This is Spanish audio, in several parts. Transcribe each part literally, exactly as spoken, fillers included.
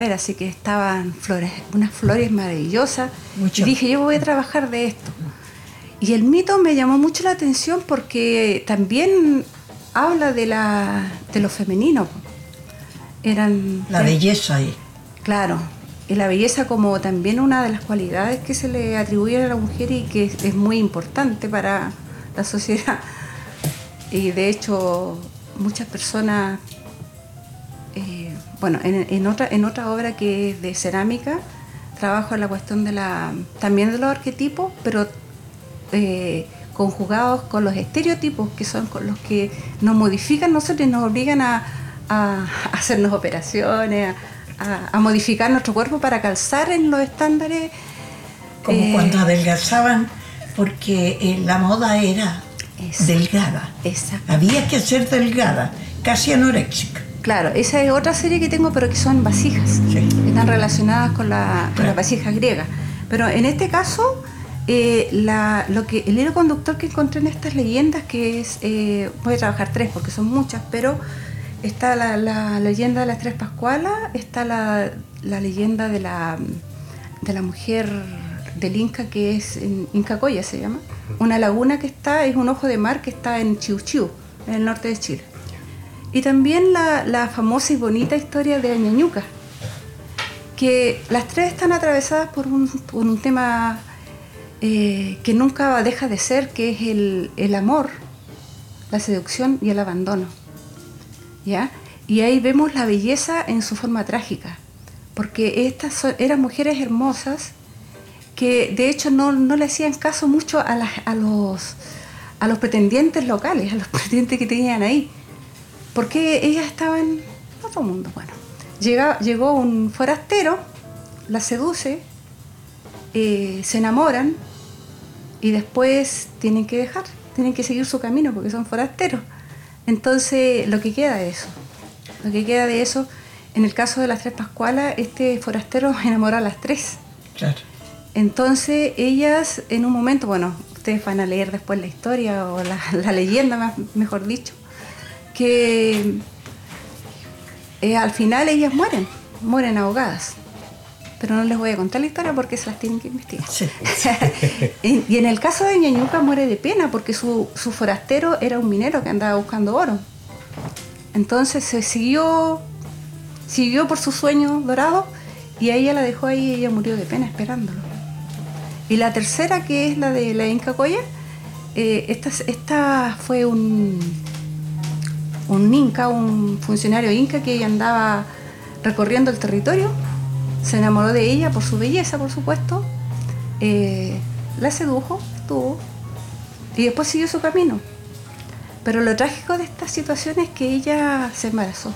así que estaban flores, unas flores maravillosas. Mucho. Y dije, yo voy a trabajar de esto. Y el mito me llamó mucho la atención porque también habla de, la, de lo femenino. Eran, la belleza ahí. Claro, y la belleza como también una de las cualidades que se le atribuye a la mujer y que es, es muy importante para la sociedad. Y de hecho, muchas personas, eh, bueno, en, en, otra, en otra obra que es de cerámica, trabajo en la cuestión de la, también de los arquetipos, pero eh, conjugados con los estereotipos, que son con los que nos modifican nosotros y nos obligan a, a, a hacernos operaciones, a, a modificar nuestro cuerpo para calzar en los estándares. Como eh, cuando adelgazaban, porque eh, la moda era esa, delgada. Exacto. Había que ser delgada, casi anoréxica. Claro, esa es otra serie que tengo, pero que son vasijas. Sí. Están relacionadas con, la, con claro. las vasijas griegas. Pero en este caso, eh, la, lo que, el hilo conductor que encontré en estas leyendas, que es, eh, voy a trabajar tres porque son muchas, pero está la, la leyenda de las tres Pascualas, está la, la leyenda de la, de la mujer del Inca, que es en Incacoya se llama, una laguna que está, es un ojo de mar que está en Chiu Chiu, en el norte de Chile. Y también la, la famosa y bonita historia de Ñañuca, que las tres están atravesadas por un, por un tema eh, que nunca deja de ser, que es el, el amor, la seducción y el abandono. ¿Ya? Y ahí vemos la belleza en su forma trágica, porque estas son, eran mujeres hermosas que de hecho no, no le hacían caso mucho a, las, a, los, a los pretendientes locales, a los pretendientes que tenían ahí, porque ellas estaban en otro mundo. Bueno, llega, llegó un forastero, la seduce, eh, se enamoran y después tienen que dejar, tienen que seguir su camino porque son forasteros. Entonces, lo que queda de eso, lo que queda de eso, en el caso de las tres Pascualas, este forastero enamoró a las tres. Claro. Entonces, ellas en un momento, bueno, ustedes van a leer después la historia o la, la leyenda, más, mejor dicho, que eh, al final ellas mueren, mueren ahogadas. Pero no les voy a contar la historia porque se las tienen que investigar. Sí. Y en el caso de Ñañuca muere de pena porque su, su forastero era un minero que andaba buscando oro. Entonces se siguió, siguió por su sueño dorado y a ella la dejó ahí y ella murió de pena esperándolo. Y la tercera, que es la de la Incacoya, eh, esta, esta fue un, un inca, un funcionario inca que andaba recorriendo el territorio. Se enamoró de ella por su belleza, por supuesto, eh, la sedujo, tuvo, y después siguió su camino. Pero lo trágico de esta situación es que ella se embarazó.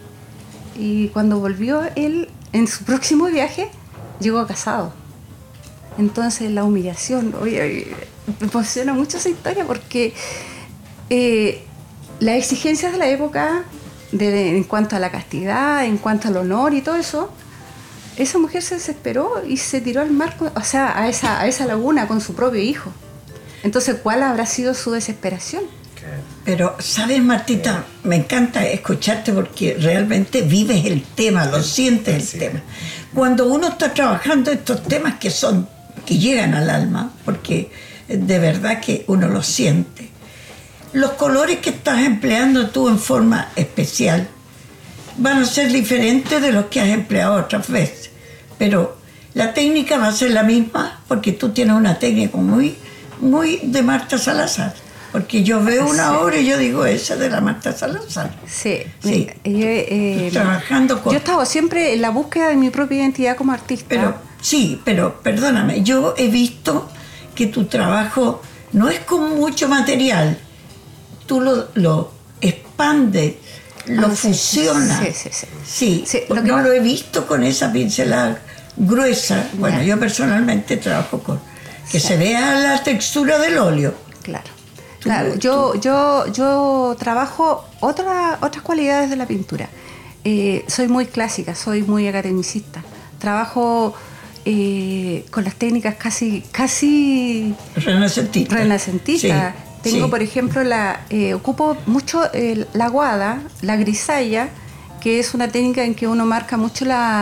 Y cuando volvió él, en su próximo viaje, llegó casado. Entonces la humillación, oye, me emociona mucho esa historia porque eh, las exigencias de la época, de, en cuanto a la castidad, en cuanto al honor y todo eso, esa mujer se desesperó y se tiró al mar, o sea, a esa, a esa laguna con su propio hijo. Entonces, ¿cuál habrá sido su desesperación? Pero, ¿sabes, Martita? Me encanta escucharte porque realmente vives el tema, lo sientes el sí. tema. Cuando uno está trabajando estos temas que son, que llegan al alma, porque de verdad que uno lo siente, los colores que estás empleando tú en forma especial van a ser diferentes de los que has empleado otras veces, pero la técnica va a ser la misma porque tú tienes una técnica muy, muy de Marta Salazar, porque yo veo una sí. obra y yo digo esa de la Marta Salazar. Sí, sí. Yo, eh, trabajando con... Yo he estado siempre en la búsqueda de mi propia identidad como artista. Pero, sí, pero perdóname, yo he visto que tu trabajo no es con mucho material, tú lo, lo expandes, lo ah, fusiona. Sí, sí, sí. sí. sí lo no va... lo he visto con esa pincelada gruesa. Bueno, yeah. yo personalmente trabajo con que sí. se vea la textura del óleo. Claro. Tú, claro, yo, yo, yo trabajo otra, otras cualidades de la pintura. Eh, soy muy clásica, soy muy academicista. Trabajo eh, con las técnicas casi, casi renacentistas. Renacentistas. Sí. Tengo, sí. por ejemplo, la eh, ocupo mucho eh, la guada, la grisalla, que es una técnica en que uno marca mucho la,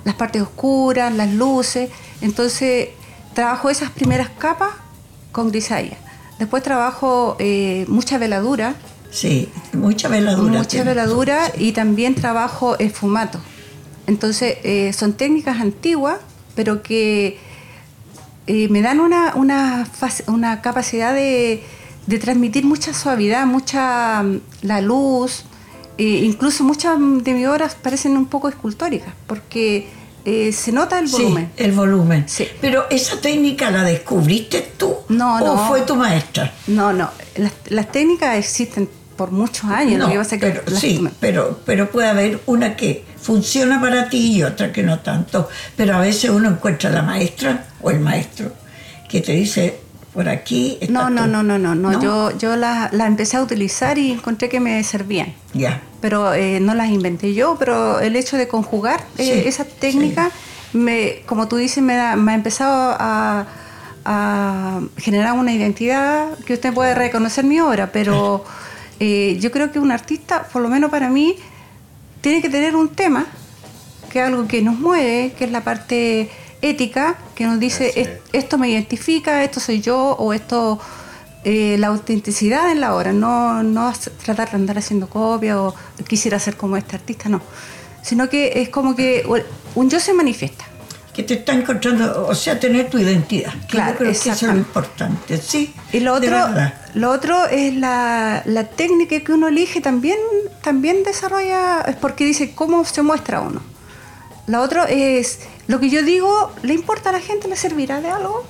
las partes oscuras, las luces. Entonces trabajo esas primeras capas con grisalla. Después trabajo eh, mucha veladura. Sí, mucha veladura. Mucha tiene. veladura sí. Y también trabajo esfumato. Entonces eh, son técnicas antiguas, pero que eh, me dan una, una, una capacidad de, de transmitir mucha suavidad, mucha la luz. Eh, incluso muchas de mis obras parecen un poco escultóricas, porque eh, se nota el volumen. Sí, el volumen. Sí. Pero ¿esa técnica la descubriste tú? No, ¿O no. fue tu maestra? No, no. Las, las técnicas existen por muchos años. No, lo que pasa pero, que las... sí, pero, pero puede haber una que funciona para ti y otra que no tanto. Pero a veces uno encuentra la maestra o el maestro que te dice... Por aquí está no, no, tú. no, no, no, no. ¿No? Yo, yo las la empecé a utilizar y encontré que me servían. Ya. Pero eh, no las inventé yo, pero el hecho de conjugar eh, Sí, esa técnica, sí. me, como tú dices, me, da, me ha empezado a, a generar una identidad que usted puede reconocer mi obra, pero eh, yo creo que un artista, por lo menos para mí, tiene que tener un tema, que es algo que nos mueve, que es la parte... ética, que nos dice sí. esto me identifica, esto soy yo, o esto, eh, la autenticidad en la obra, no, no tratar de andar haciendo copias o quisiera ser como este artista, no, sino que es como que un yo se manifiesta. Que te está encontrando, o sea, tener tu identidad. Claro, yo creo que eso es lo importante, sí. Y lo otro, lo otro es la, la técnica que uno elige también, también desarrolla, es porque dice cómo se muestra uno. Lo otro es, lo que yo digo, ¿le importa a la gente? ¿Le servirá de algo?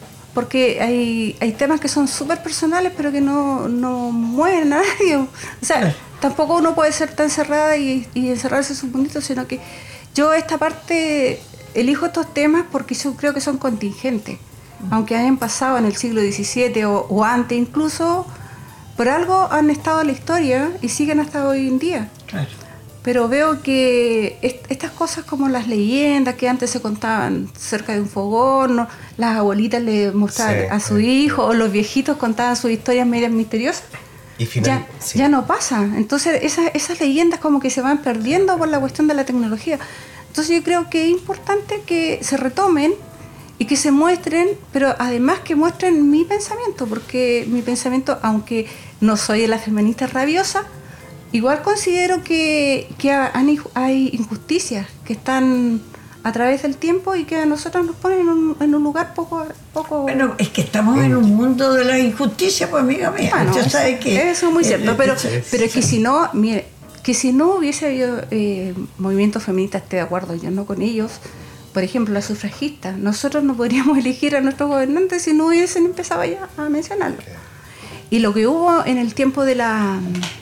Porque hay, hay temas que son súper personales, pero que no, no mueven a nadie. O sea, tampoco uno puede ser tan cerrada y, y encerrarse en su mundito, sino que yo esta parte elijo estos temas porque yo creo que son contingentes. Aunque hayan pasado en el siglo diecisiete o, o antes incluso, por algo han estado en la historia y siguen hasta hoy en día. Claro. Pero veo que est- estas cosas como las leyendas que antes se contaban cerca de un fogón, ¿no? Las abuelitas le mostraban sí, a su sí, hijo, sí. O los viejitos contaban sus historias medias misteriosas, y final, ya, sí. ya no pasa. Entonces esas, esas leyendas como que se van perdiendo por la cuestión de la tecnología. Entonces yo creo que es importante que se retomen y que se muestren, pero además que muestren mi pensamiento, porque mi pensamiento, aunque no soy la feminista rabiosa, igual considero que, que hay, hay injusticias que están a través del tiempo y que a nosotros nos ponen en un, en un lugar poco, poco... Bueno, es que estamos en un mundo de la injusticia, pues amiga mía. Bueno, usted sabe que... Eso es muy cierto, eh, pero, eh, pero es que si no, mire, que si no hubiese habido eh, movimientos feministas, estoy de acuerdo, yo no con ellos, por ejemplo, las sufragistas, nosotros no podríamos elegir a nuestros gobernantes si no hubiesen empezado ya a mencionarlo. Okay. Y lo que hubo en el tiempo de la...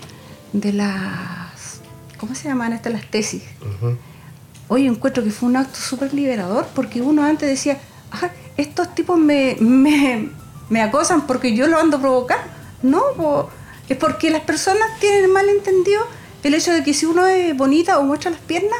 de las, ¿cómo se llaman estas? Las tesis. Uh-huh. Hoy encuentro que fue un acto súper liberador, porque uno antes decía, ah, estos tipos me, me, me acosan porque yo lo ando a provocar. No, po, es porque las personas tienen mal entendido el hecho de que si uno es bonita o muestra las piernas,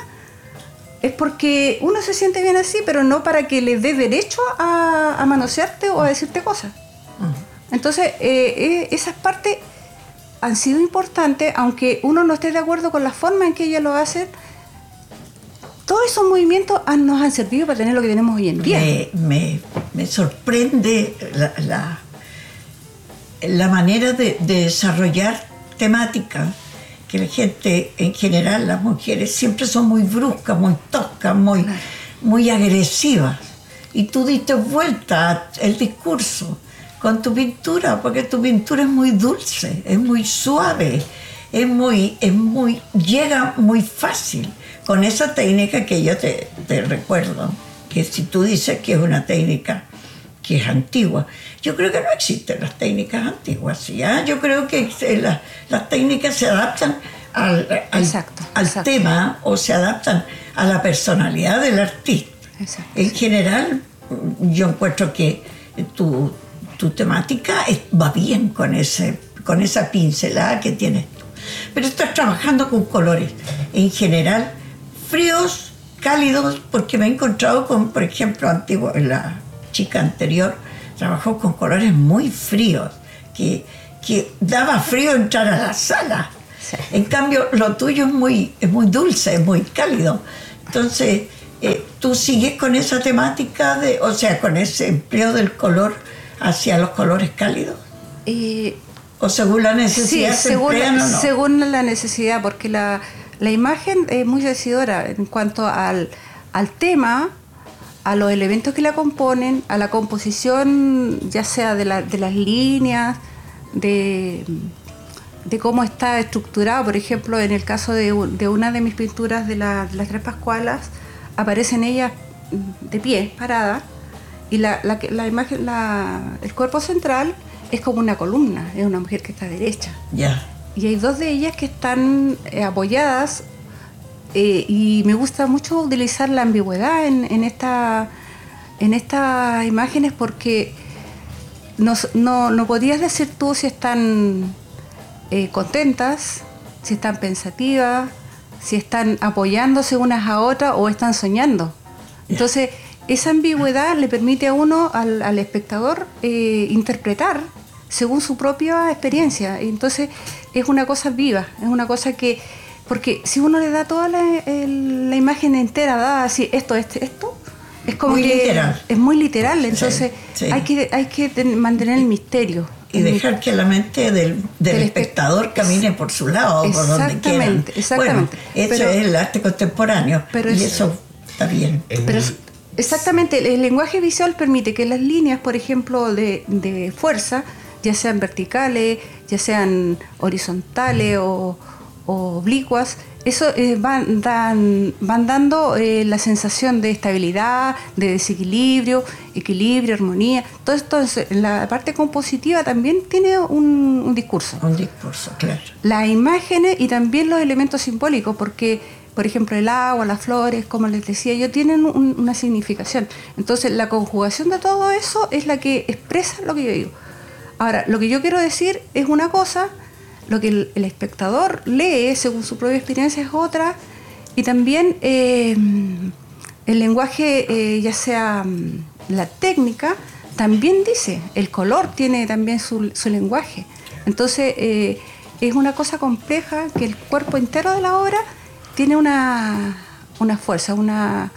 es porque uno se siente bien así, pero no para que le dé derecho a, a manosearte o a decirte cosas. Uh-huh. Entonces, eh, eh, esas partes han sido importantes, aunque uno no esté de acuerdo con la forma en que ellas lo hacen. Todos esos movimientos han, nos han servido para tener lo que tenemos hoy en día. Me, me, me sorprende la, la, la manera de, de desarrollar temática, que la gente, en general, las mujeres, siempre son muy bruscas, muy toscas, muy, claro. muy agresivas. Y tú diste vuelta al discurso con tu pintura, porque tu pintura es muy dulce, es muy suave, es muy, es muy, llega muy fácil con esa técnica que yo te, te recuerdo, que si tú dices que es una técnica que es antigua, yo creo que no existen las técnicas antiguas, ¿ya? Yo creo que la, las técnicas se adaptan al, al, exacto, al exacto. tema o se adaptan a la personalidad del artista. Exacto. En general, yo encuentro que tu tu temática va bien con, ese, con esa pincelada que tienes tú. Pero estás trabajando con colores, en general, fríos, cálidos, porque me he encontrado con, por ejemplo, antiguo, la chica anterior trabajó con colores muy fríos, que, que daba frío entrar a la sala. Sí. En cambio, lo tuyo es muy, es muy dulce, es muy cálido. Entonces, Eh, ¿Tú sigues con esa temática, de, o sea, con ese empleo del color hacia los colores cálidos? Eh, ¿O según la necesidad sí, se según, emplean o no? según la necesidad, porque la, la imagen es muy decidora en cuanto al, al tema, a los elementos que la componen, a la composición, ya sea de, la, de las líneas, de, de cómo está estructurado. Por ejemplo, en el caso de, de una de mis pinturas de, la, de las Tres Pascualas, aparecen ellas de pie, paradas, y la, la, la imagen, la, el cuerpo central es como una columna, es una mujer que está derecha. Ya. Y hay dos de ellas que están eh, apoyadas, eh, y me gusta mucho utilizar la ambigüedad en, en, esta, en estas imágenes, porque no, no, no podías decir tú si están eh, contentas, si están pensativas, si están apoyándose unas a otras o están soñando. Entonces, esa ambigüedad le permite a uno, al, al espectador, eh, interpretar según su propia experiencia. Entonces, es una cosa viva, es una cosa que... Porque si uno le da toda la, el, la imagen entera, da así, esto, este, esto, es como muy que... literal. Es muy literal, entonces sí, sí. hay que, hay que ten, mantener el misterio. Y dejar que la mente del, del, del espectador camine por su lado, por donde quiera. Exactamente, exactamente. Bueno, eso pero, es el arte contemporáneo, pero y es, eso está bien. Pero es, exactamente, el, el lenguaje visual permite que las líneas, por ejemplo, de, de fuerza, ya sean verticales, ya sean horizontales o, o oblicuas, eso eh, van, dan, van dando eh, la sensación de estabilidad, de desequilibrio, equilibrio, armonía. Todo esto, en la parte compositiva también tiene un, un discurso. Un discurso, claro. Las imágenes y también los elementos simbólicos, porque, por ejemplo, el agua, las flores, como les decía yo, tienen un, una significación. Entonces, la conjugación de todo eso es la que expresa lo que yo digo. Ahora, lo que yo quiero decir es una cosa, lo que el, el espectador lee según su propia experiencia es otra, y también eh, el lenguaje, eh, ya sea la técnica, también dice, el color tiene también su, su lenguaje. Entonces, eh, es una cosa compleja que el cuerpo entero de la obra tiene una, una fuerza, una...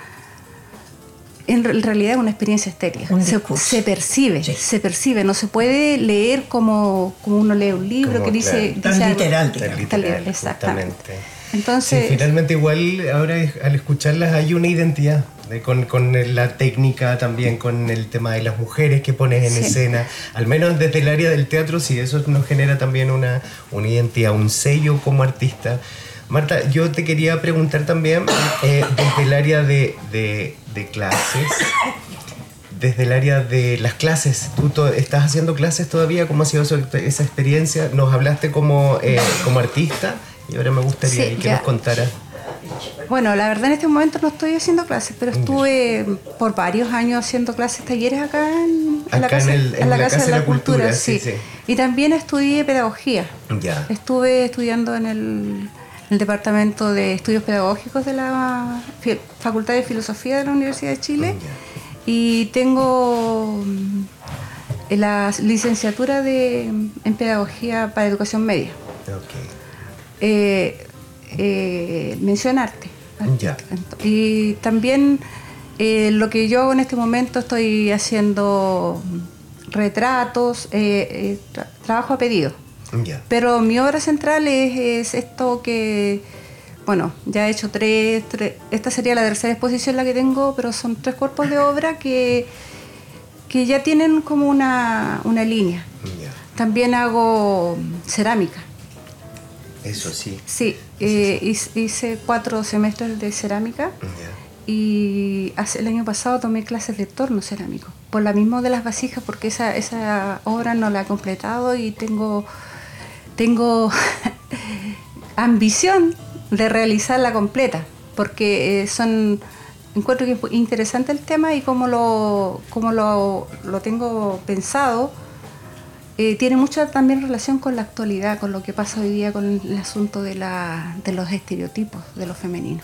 En realidad es una experiencia estética. Se, se percibe, sí. se percibe. No se puede leer como, como uno lee un libro como, que dice... Claro, dice tan literal, algo, tan literal, exactamente. Entonces, sí, finalmente igual ahora al escucharlas hay una identidad eh, con, con la técnica también, con el tema de las mujeres que pones en sí. escena, al menos desde el área del teatro, sí, eso nos genera también una, una identidad, un sello como artista. Marta, yo te quería preguntar también eh, desde el área de, de, de clases, desde el área de las clases, ¿tú to- estás haciendo clases todavía? ¿Cómo ha sido eso, esa experiencia? Nos hablaste como, eh, como artista y ahora me gustaría sí, que ya. nos contaras. Bueno, la verdad en este momento no estoy haciendo clases, pero estuve por varios años haciendo clases, talleres acá en, acá en la, casa, en, el, en en la, la Casa, casa de la, la Cultura. cultura sí. Sí. Sí. Y también estudié pedagogía. Ya. Estuve estudiando en el... el Departamento de Estudios Pedagógicos de la Facultad de Filosofía de la Universidad de Chile y tengo la licenciatura de, en Pedagogía para Educación Media. Okay. Eh, eh, mención arte. Ya. Y también eh, lo que yo en este momento estoy haciendo retratos, eh, eh, tra- trabajo a pedido. Yeah. Pero mi obra central es, es esto que, bueno, ya he hecho tres, tres, esta sería la tercera exposición la que tengo, pero son tres cuerpos de obra que, que ya tienen como una, una línea. Yeah. También hago cerámica. Eso sí. Sí, eh, hice, hice cuatro semestres de cerámica. Yeah. Y hace, el año pasado tomé clases de torno cerámico, por la misma de las vasijas, porque esa, esa obra no la he completado y tengo... Tengo ambición de realizarla completa, porque eh, son encuentro que es interesante el tema y como lo, como lo, lo tengo pensado, eh, tiene mucha también relación con la actualidad, con lo que pasa hoy día con el asunto de, la, de los estereotipos de lo femenino.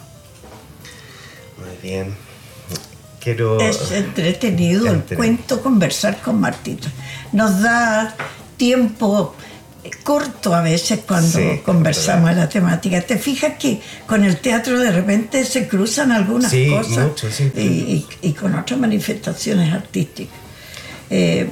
Muy bien. Quiero... Es entretenido Entre... el cuento, conversar con Martita. Nos da tiempo corto a veces cuando Sí, conversamos de la temática. ¿Te fijas que con el teatro de repente se cruzan algunas sí, cosas mucho, sí. y, y, y con otras manifestaciones artísticas? Eh,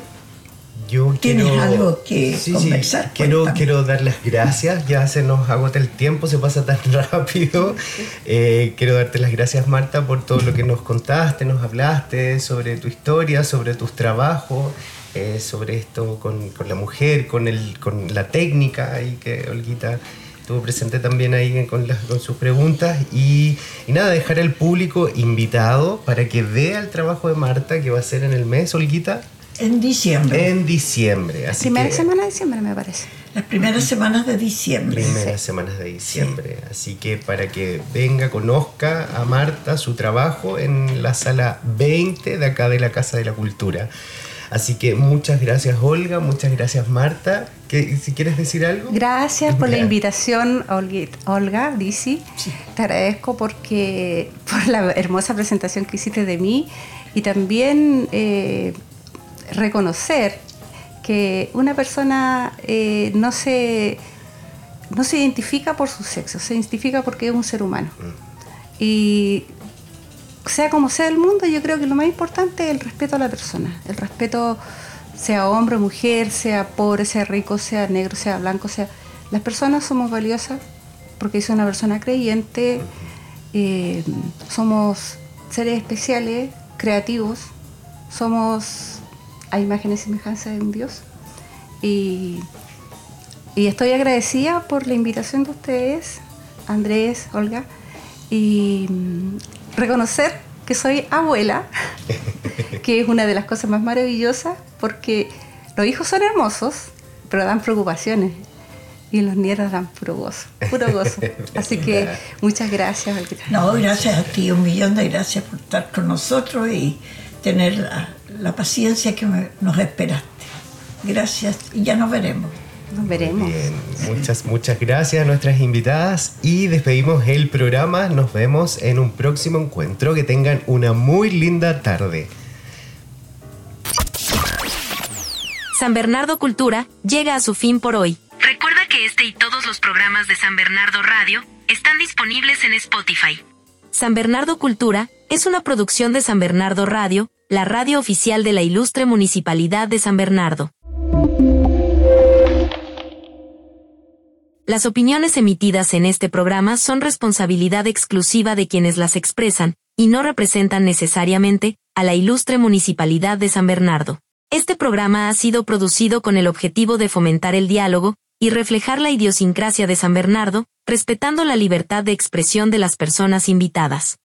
Yo ¿Tienes quiero, algo que sí, conversar? Sí, quiero, Cuéntame. quiero dar las gracias, ya se nos agota el tiempo, se pasa tan rápido. Eh, quiero darte las gracias, Marta, por todo lo que nos contaste, nos hablaste sobre tu historia, sobre tus trabajos, eh, sobre esto con, con la mujer, con, el, con la técnica, ahí que Olguita estuvo presente también ahí con, las, con sus preguntas. Y, y nada, dejar al público invitado para que vea el trabajo de Marta, que va a ser en el mes, Olguita. En diciembre. En diciembre. Así Primera que, semana de diciembre, me parece. Las primeras semanas de diciembre. Primeras Sí. semanas de diciembre. Sí. Así que para que venga, conozca a Marta, su trabajo en la sala veinte de acá de la Casa de la Cultura. Así que muchas gracias, Olga, muchas gracias, Marta. ¿Qué, si quieres decir algo? Gracias por la Ya. invitación, Olga, Olga Lisi. Sí. Te agradezco porque por la hermosa presentación que hiciste de mí y también eh, reconocer que una persona eh, no se no se identifica por su sexo, se identifica porque es un ser humano. Mm. Y sea como sea el mundo, yo creo que lo más importante es el respeto a la persona, el respeto, sea hombre o mujer, sea pobre, sea rico, sea negro, sea blanco, sea... Las personas somos valiosas porque soy una persona creyente, eh, somos seres especiales, creativos, somos a imagen y semejanza de un Dios. Y, y estoy agradecida por la invitación de ustedes, Andrés, Olga, y reconocer que soy abuela, que es una de las cosas más maravillosas, porque los hijos son hermosos, pero dan preocupaciones, y los nietos dan puro gozo, puro gozo. Así que muchas gracias, Olguita. No, gracias a ti, un millón de gracias por estar con nosotros y tener la, la paciencia que me, nos esperaste. Gracias, y ya nos veremos. Nos veremos. Bien, muchas, muchas gracias a nuestras invitadas y despedimos el programa. Nos vemos en un próximo encuentro. Que tengan una muy linda tarde. San Bernardo Cultura llega a su fin por hoy. Recuerda que este y todos los programas de San Bernardo Radio están disponibles en Spotify. San Bernardo Cultura es una producción de San Bernardo Radio, la radio oficial de la ilustre Municipalidad de San Bernardo. Las opiniones emitidas en este programa son responsabilidad exclusiva de quienes las expresan y no representan necesariamente a la ilustre Municipalidad de San Bernardo. Este programa ha sido producido con el objetivo de fomentar el diálogo y reflejar la idiosincrasia de San Bernardo, respetando la libertad de expresión de las personas invitadas.